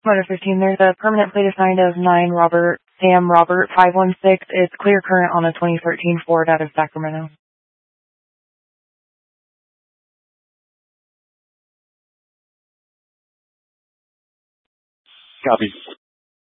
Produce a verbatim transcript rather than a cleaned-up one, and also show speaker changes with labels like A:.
A: Motor fifteen, there's a permanent plate assigned of nine Robert, Sam Robert five one six. It's clear current on a twenty thirteen Ford out of Sacramento.
B: Copy.